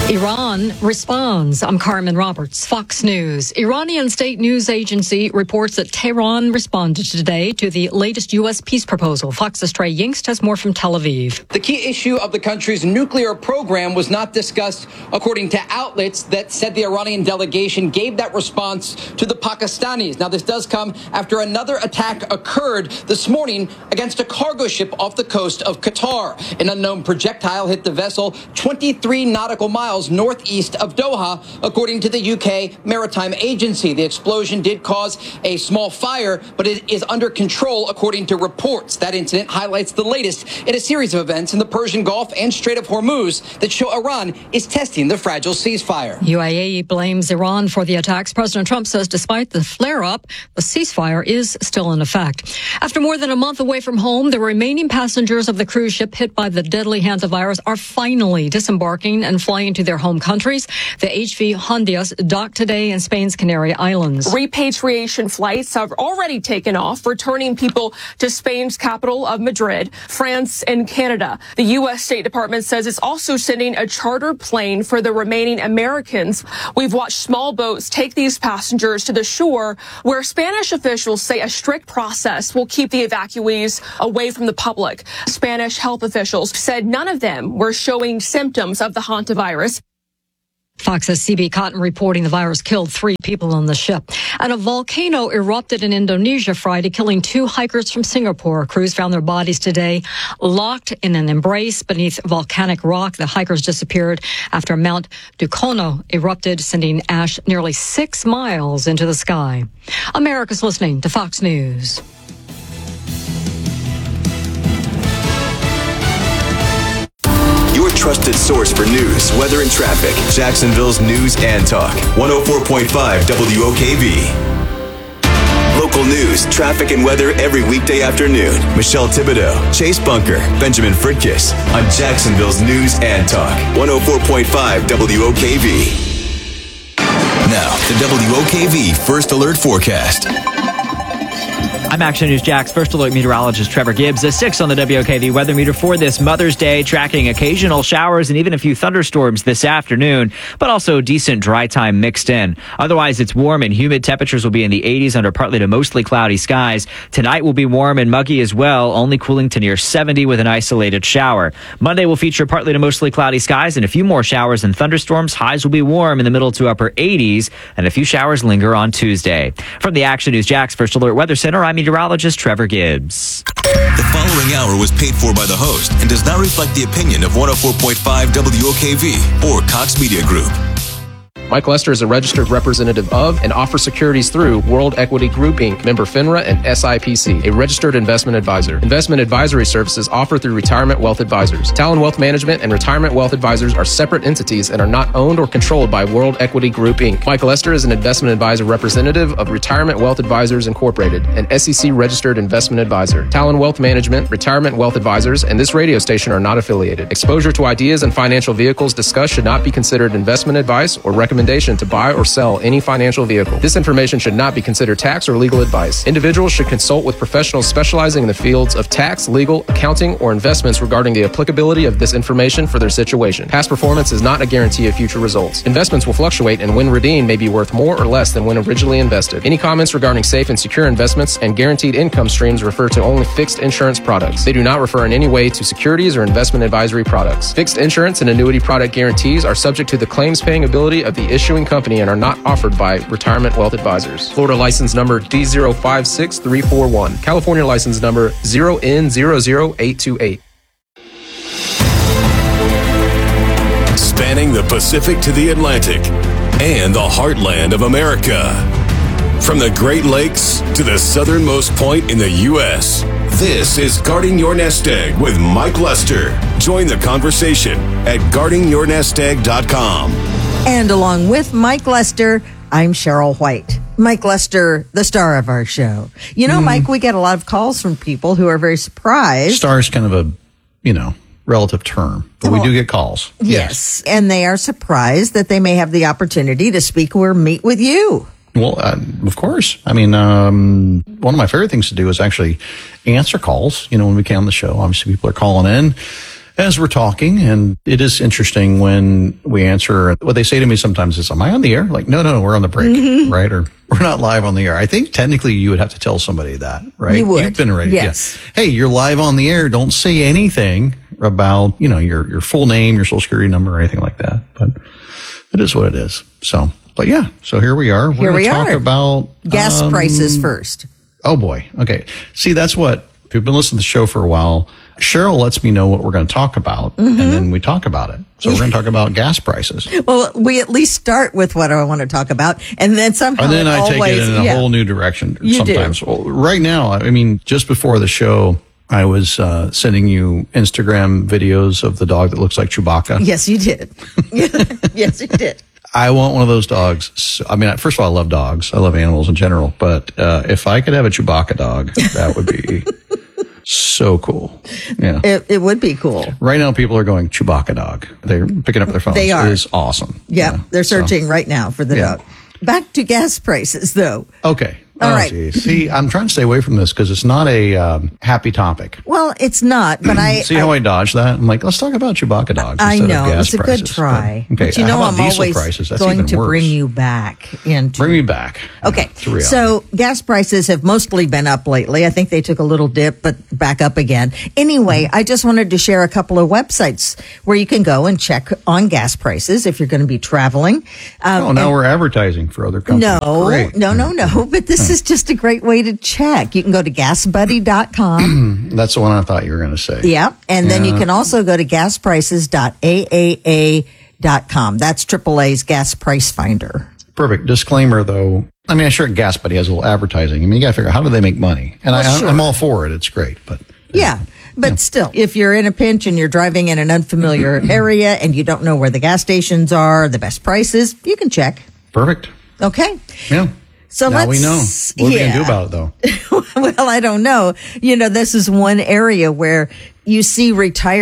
Iran responds. I'm Carmen Roberts, Fox News. Iranian state news agency reports that Tehran responded today to the latest U.S. peace proposal. Fox's Trey Yingst has more from Tel Aviv. The key issue of the country's nuclear program was not discussed, according to outlets that said the Iranian delegation gave that response to the Pakistanis. Now, this does come after another attack occurred this morning against a cargo ship off the coast of Qatar. An unknown projectile hit the vessel 23 nautical miles northeast of Doha, according to the UK Maritime Agency. The explosion did cause a small fire, but it is under control, according to reports. That incident highlights the latest in a series of events in the Persian Gulf and Strait of Hormuz that show Iran is testing the fragile ceasefire. UAE blames Iran for the attacks. President Trump says despite the flare-up, the ceasefire is still in effect. After more than a month away from home, the remaining passengers of the cruise ship hit by the deadly hantavirus are finally disembarking and flying to their home countries. The HV Hondias docked today in Spain's Canary Islands. Repatriation flights have already taken off, returning people to Spain's capital of Madrid, France, and Canada. The U.S. State Department says it's also sending a chartered plane for the remaining Americans. We've watched small boats take these passengers to the shore, where Spanish officials say a strict process will keep the evacuees away from the public. Spanish health officials said none of them were showing symptoms of the hantavirus. Fox's CB Cotton reporting the virus killed 3 people on the ship. And a volcano erupted in Indonesia Friday, killing 2 hikers from Singapore. Crews found their bodies today locked in an embrace beneath volcanic rock. The hikers disappeared after Mount Dukono erupted, sending ash nearly 6 miles into the sky. America's listening to Fox News. Your trusted source for news, weather, and traffic. Jacksonville's News and Talk. 104.5 WOKV. Local news, traffic, and weather every weekday afternoon. Michelle Thibodeau, Chase Bunker, Benjamin Fridkiss on Jacksonville's News and Talk. 104.5 WOKV. Now, the WOKV First Alert Forecast. I'm Action News Jack's First Alert meteorologist Trevor Gibbs. A 6 on the WOKV weather meter for this Mother's Day, tracking occasional showers and even a few thunderstorms this afternoon, but also decent dry time mixed in. Otherwise, it's warm and humid. Temperatures will be in the 80s under partly to mostly cloudy skies. Tonight will be warm and muggy as well, only cooling to near 70 with an isolated shower. Monday will feature partly to mostly cloudy skies and a few more showers and thunderstorms. Highs will be warm in the middle to upper 80s, and a few showers linger on Tuesday. From the Action News Jack's First Alert Weather Center, I'm meteorologist Trevor Gibbs. The following hour was paid for by the host and does not reflect the opinion of 104.5 WOKV or Cox Media Group. Mike Lester is a registered representative of and offers securities through World Equity Group, Inc., member FINRA and SIPC, a registered investment advisor. Investment advisory services offered through Retirement Wealth Advisors. Talon Wealth Management and Retirement Wealth Advisors are separate entities and are not owned or controlled by World Equity Group, Inc. Mike Lester is an investment advisor representative of Retirement Wealth Advisors Incorporated, an SEC registered investment advisor. Talon Wealth Management, Retirement Wealth Advisors, and this radio station are not affiliated. Exposure to ideas and financial vehicles discussed should not be considered investment advice or recommendation to buy or sell any financial vehicle. This information should not be considered tax or legal advice. Individuals should consult with professionals specializing in the fields of tax, legal, accounting, or investments regarding the applicability of this information for their situation. Past performance is not a guarantee of future results. Investments will fluctuate, and when redeemed may be worth more or less than when originally invested. Any comments regarding safe and secure investments and guaranteed income streams refer to only fixed insurance products. They do not refer in any way to securities or investment advisory products. Fixed insurance and annuity product guarantees are subject to the claims paying ability of the issuing company and are not offered by Retirement Wealth Advisors. Florida license number D056341. California license number 0N00828. Spanning the Pacific to the Atlantic and the heartland of America. From the Great Lakes to the southernmost point in the U.S., this is Guarding Your Nest Egg with Mike Lester. Join the conversation at guardingyournestegg.com. And along with Mike Lester, I'm Cheryl White. Mike Lester, the star of our show. You know, Mike, we get a lot of calls from people who are very surprised. Star is kind of a, relative term, but we do get calls. Yes. And they are surprised that they may have the opportunity to speak or meet with you. Well, of course. I mean, one of my favorite things to do is actually answer calls, when we can on the show. Obviously, people are calling in. as we're talking, and it is interesting when we answer. What they say to me sometimes is, am I on the air? Like, no, we're on the break, right? Or we're not live on the air. I think technically you would have to tell somebody that, right? You would. You've been ready. Yes. Yeah. Hey, you're live on the air. Don't say anything about, your full name, your social security number, or anything like that. But it is what it is. So, but yeah, so here we are. We're going to talk about gas prices first. Oh boy. Okay. See, that's what, if you've been listening to the show for a while, Cheryl lets me know what we're going to talk about, and then we talk about it. So we're going to talk about gas prices. Well, we at least start with what I want to talk about, and then somehow and then I take it in a whole new direction sometimes. Well, right now, I mean, just before the show, I was sending you Instagram videos of the dog that looks like Chewbacca. Yes, you did. Yes, you did. I want one of those dogs. So, I mean, first of all, I love dogs. I love animals in general. But if I could have a Chewbacca dog, that would be so cool. Yeah, it would be cool. Right now, people are going Chewbacca dog. They're picking up their phones. They are. It is awesome. Yeah, they're searching right now for the dog. Back to gas prices, though. Okay. All right. Geez. See, I'm trying to stay away from this because it's not a happy topic. Well, it's not, but See how I dodged that? I'm like, let's talk about Chewbacca dogs I instead know. of gas It's a prices. good try. But, okay, but how about I'm diesel always prices? That's going even to worse. bring you back into... Bring me back. Okay, to reality. so gas prices have mostly been up lately. I think they took a little dip, but back up again. Anyway, I just wanted to share a couple of websites where you can go and check on gas prices if you're going to be traveling. Now we're advertising for other companies. No. But this is just a great way to check. You can go to gasbuddy.com. That's the one I thought you were going to say. Yeah. And then you can also go to gasprices.aaa.com. That's AAA's gas price finder. Perfect. Disclaimer, though. I mean, I'm sure Gas Buddy has a little advertising. I mean, you got to figure out how do they make money? And I'm all for it. It's great. But still, if you're in a pinch and you're driving in an unfamiliar area and you don't know where the gas stations are, the best prices, you can check. Perfect. Okay. Yeah. So now we know. What are we going to do about it, though? Well, I don't know. This is one area where you see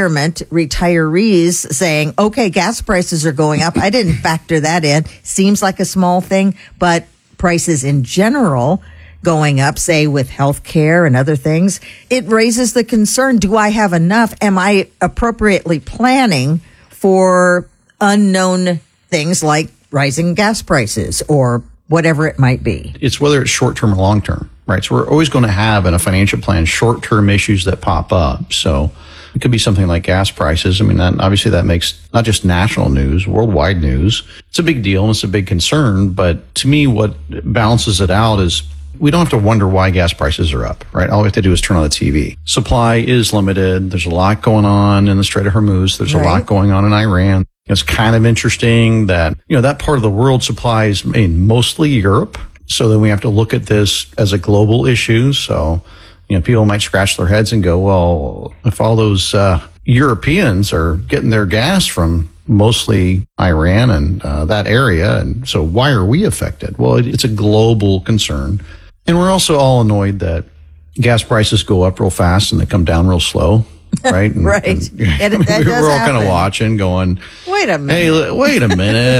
retirees saying, okay, gas prices are going up. I didn't factor that in. Seems like a small thing, but prices in general going up, say with healthcare and other things, it raises the concern. Do I have enough? Am I appropriately planning for unknown things like rising gas prices or whatever it might be? It's whether it's short-term or long-term, right? So we're always going to have in a financial plan short-term issues that pop up. So it could be something like gas prices. I mean, obviously that makes not just national news, worldwide news. It's a big deal and it's a big concern. But to me, what balances it out is we don't have to wonder why gas prices are up, right? All we have to do is turn on the TV. Supply is limited. There's a lot going on in the Strait of Hormuz. There's a lot going on in Iran. It's kind of interesting that, that part of the world supplies mostly Europe. So then we have to look at this as a global issue. So, people might scratch their heads and go, well, if all those Europeans are getting their gas from mostly Iran and that area, and so why are we affected? Well, it's a global concern. And we're also all annoyed that gas prices go up real fast and they come down real slow. Right. Right. And we're all kind of watching going, wait a minute. Hey, wait a minute.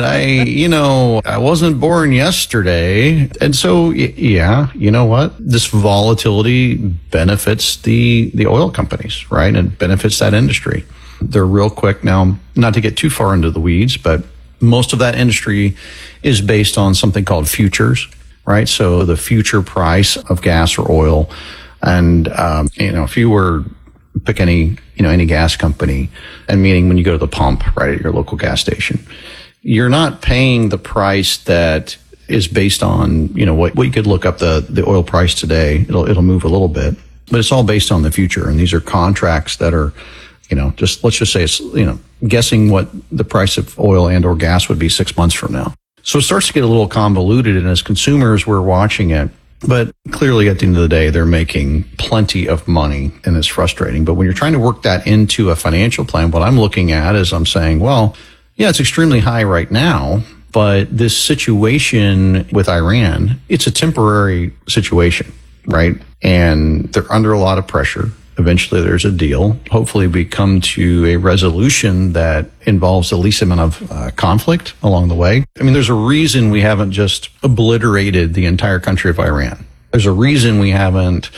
I wasn't born yesterday. And so, yeah, you know what? This volatility benefits the oil companies, right? And benefits that industry. They're real quick now, not to get too far into the weeds, but most of that industry is based on something called futures, right? So the future price of gas or oil. And, if you were pick any gas company, and meaning when you go to the pump, right, at your local gas station, you're not paying the price that is based on, what you could look up the oil price today. It'll move a little bit, but it's all based on the future. And these are contracts that are, let's just say it's, guessing what the price of oil and or gas would be 6 months from now. So it starts to get a little convoluted. And as consumers, we're watching it. But clearly, at the end of the day, they're making plenty of money, and it's frustrating. But when you're trying to work that into a financial plan, what I'm looking at is I'm saying, well, yeah, it's extremely high right now, but this situation with Iran, it's a temporary situation, right? And they're under a lot of pressure. Eventually, there's a deal. Hopefully, we come to a resolution that involves the least amount of conflict along the way. I mean, there's a reason we haven't just obliterated the entire country of Iran. There's a reason we haven't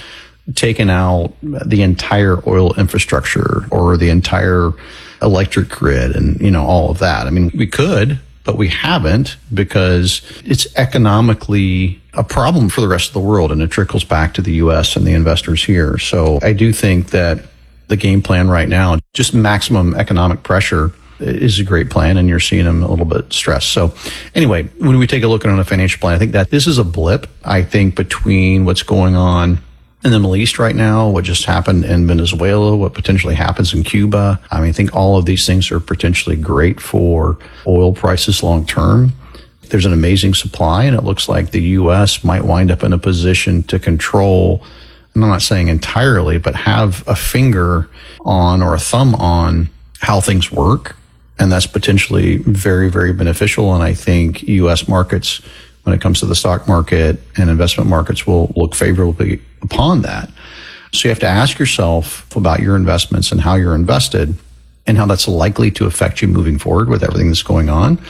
taken out the entire oil infrastructure or the entire electric grid and, all of that. I mean, we could, but we haven't because it's economically a problem for the rest of the world and it trickles back to the U.S. and the investors here. So I do think that the game plan right now, just maximum economic pressure, is a great plan, and you're seeing them a little bit stressed. So anyway, when we take a look at on a financial plan, I think that this is a blip, I think, between what's going on in the Middle East right now, what just happened in Venezuela, what potentially happens in Cuba. I mean, I think all of these things are potentially great for oil prices long term. There's an amazing supply, and it looks like the U.S. might wind up in a position to control, I'm not saying entirely, but have a finger on or a thumb on how things work. And that's potentially very, very beneficial. And I think U.S. markets, when it comes to the stock market and investment markets, will look favorably upon that. So you have to ask yourself about your investments and how you're invested and how that's likely to affect you moving forward with everything that's going on.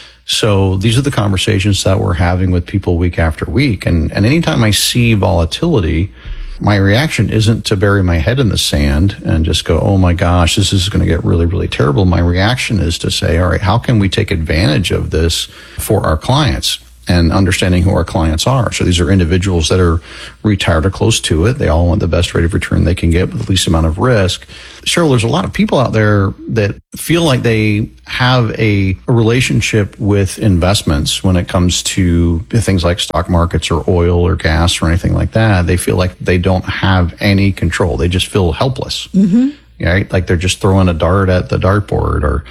So these are the conversations that we're having with people week after week. And anytime I see volatility, my reaction isn't to bury my head in the sand and just go, oh my gosh, this is going to get really, really terrible. My reaction is to say, all right, how can we take advantage of this for our clients? And understanding who our clients are. So these are individuals that are retired or close to it. They all want the best rate of return they can get with the least amount of risk. Cheryl, there's a lot of people out there that feel like they have a relationship with investments when it comes to things like stock markets or oil or gas or anything like that. They feel like they don't have any control. They just feel helpless. Mm-hmm. Right? Like they're just throwing a dart at the dartboard, or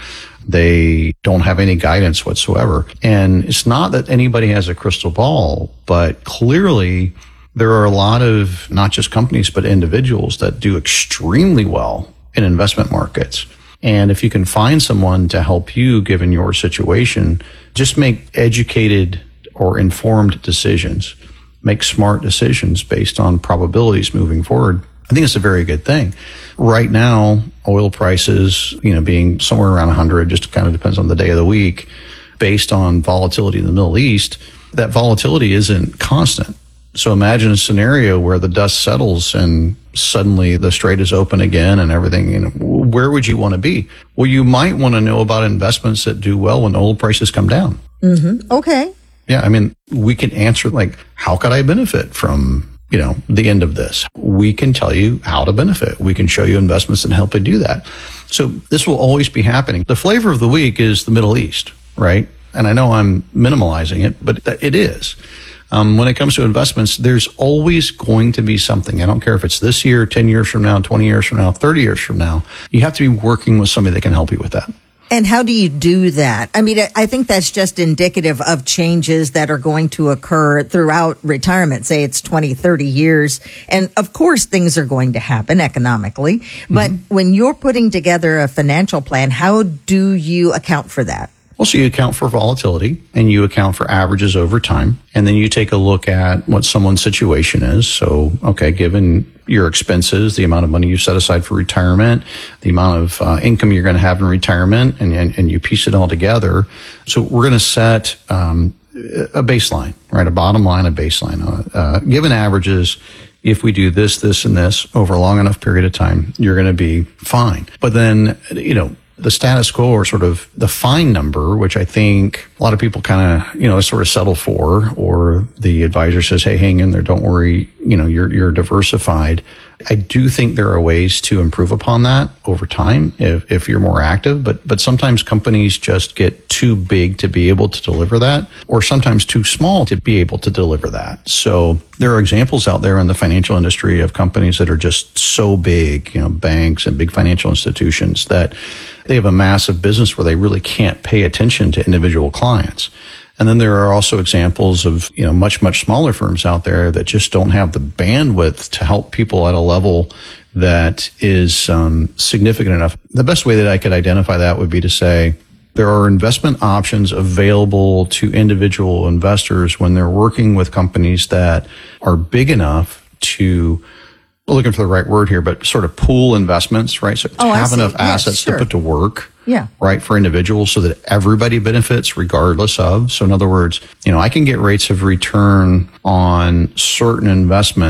they don't have any guidance whatsoever. And it's not that anybody has a crystal ball, but clearly there are a lot of not just companies, but individuals that do extremely well in investment markets. And if you can find someone to help you, given your situation, just make educated or informed decisions, make smart decisions based on probabilities moving forward. I think it's a very good thing. Right now, oil prices, being somewhere around 100, just kind of depends on the day of the week, based on volatility in the Middle East, that volatility isn't constant. So imagine a scenario where the dust settles and suddenly the strait is open again and everything, where would you want to be? Well, you might want to know about investments that do well when oil prices come down. Mm-hmm. Okay. Yeah, I mean, we can answer how could I benefit from the end of this? We can tell you how to benefit. We can show you investments and help you do that. So this will always be happening. The flavor of the week is the Middle East, right? And I know I'm minimalizing it, but it is. When it comes to investments, there's always going to be something. I don't care if it's this year, 10 years from now, 20 years from now, 30 years from now. You have to be working with somebody that can help you with that. And how do you do that? I mean, I think that's just indicative of changes that are going to occur throughout retirement. Say it's 20, 30 years. And of course, things are going to happen economically. But when you're putting together a financial plan, how do you account for that? Well, so you account for volatility and you account for averages over time. And then you take a look at what someone's situation is. So, okay, given your expenses, the amount of money you set aside for retirement, the amount of income you're going to have in retirement, and you piece it all together. So we're going to set a baseline, right? A bottom line, a baseline. Given averages, if we do this, this, and this over a long enough period of time, you're going to be fine. But then, the status quo, or sort of the fine number, which I think a lot of people kind of, sort of settle for, or the advisor says, hey, hang in there, don't worry, you're diversified. I do think there are ways to improve upon that over time if you're more active, but sometimes companies just get too big to be able to deliver that, or sometimes too small to be able to deliver that. So there are examples out there in the financial industry of companies that are just so big, banks and big financial institutions, that they have a massive business where they really can't pay attention to individual clients. And then there are also examples of, much, much smaller firms out there that just don't have the bandwidth to help people at a level that is significant enough. The best way that I could identify that would be to say there are investment options available to individual investors when they're working with companies that are big enough to, looking for the right word here, but sort of pool investments, right? So have enough assets to put to work. Yeah. Right. For individuals so that everybody benefits regardless of. So in other words, I can get rates of return on certain investments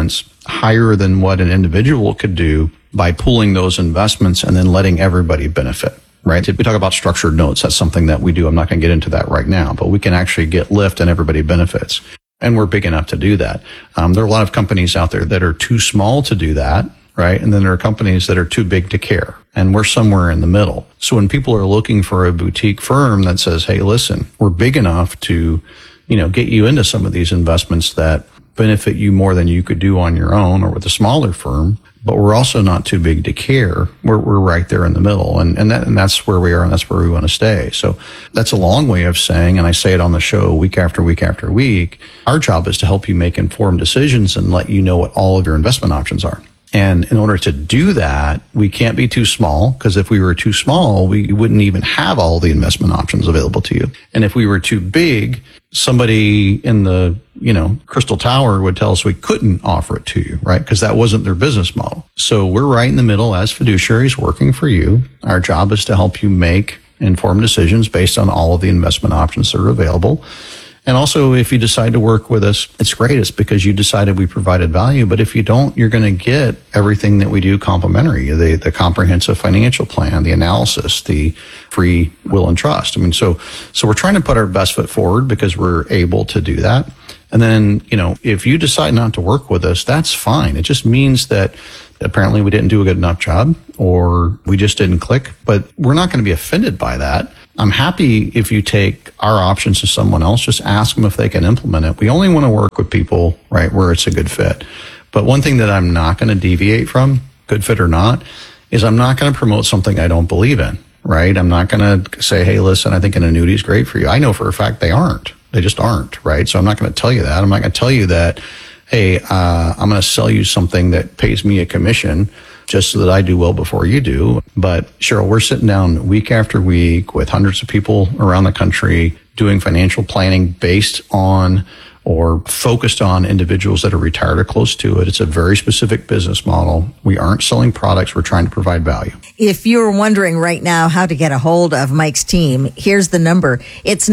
higher than what an individual could do by pooling those investments and then letting everybody benefit. Right? If we talk about structured notes, that's something that we do. I'm not going to get into that right now, but we can actually get lift and everybody benefits. And we're big enough to do that. There are a lot of companies out there that are too small to do that, right? And then there are companies that are too big to care. And we're somewhere in the middle. So when people are looking for a boutique firm that says, hey, listen, we're big enough to, get you into some of these investments that benefit you more than you could do on your own or with a smaller firm, but we're also not too big to care. We're right there in the middle. And that's where we are, and that's where we want to stay. So that's a long way of saying, and I say it on the show week after week after week, our job is to help you make informed decisions and let you know what all of your investment options are. And in order to do that, we can't be too small, because if we were too small, we wouldn't even have all the investment options available to you. And if we were too big, somebody in the, Crystal Tower would tell us we couldn't offer it to you, right? Because that wasn't their business model. So we're right in the middle as fiduciaries working for you. Our job is to help you make informed decisions based on all of the investment options that are available. And also, if you decide to work with us, it's great. It's because you decided we provided value. But if you don't, you're going to get everything that we do complimentary, the comprehensive financial plan, the analysis, the free will and trust. So we're trying to put our best foot forward because we're able to do that. And then, if you decide not to work with us, that's fine. It just means that apparently we didn't do a good enough job, or we just didn't click. But we're not going to be offended by that. I'm happy if you take our options to someone else. Just ask them if they can implement it. We only want to work with people, right, where it's a good fit. But one thing that I'm not going to deviate from, good fit or not, is I'm not going to promote something I don't believe in, right? I'm not going to say, hey, listen, I think an annuity is great for you. I know for a fact they aren't. They just aren't, right? So I'm not going to tell you that. I'm not going to tell you that, hey, I'm going to sell you something that pays me a commission just so that I do well before you do. But Cheryl, we're sitting down week after week with hundreds of people around the country doing financial planning based on or focused on individuals that are retired or close to it. It's a very specific business model. We aren't selling products. We're trying to provide value. If you're wondering right now how to get a hold of Mike's team, here's the number. It's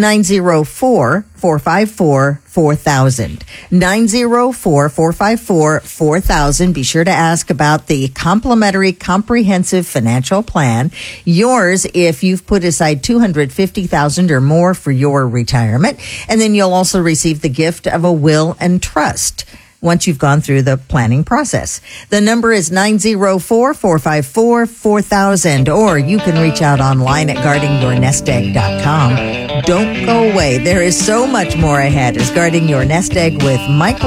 904-454-4000. 904-454-4000. Be sure to ask about the complimentary comprehensive financial plan. Yours if you've put aside $250,000 or more for your retirement. And then you'll also receive the gift of a will and trust once you've gone through the planning process. The number is 904-454-4000, or you can reach out online at guardingyournestegg.com. Don't go away. There is so much more ahead as Guarding Your Nest Egg with Mike